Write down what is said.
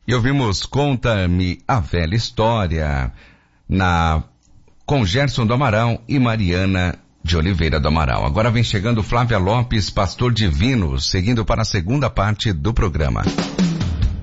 E ouvimos Conta-me a Velha História, com Gerson do Amaral e Mariana de Oliveira do Amaral. Agora vem chegando Flávia Lopes, Pastor Divino, seguindo para a segunda parte do programa.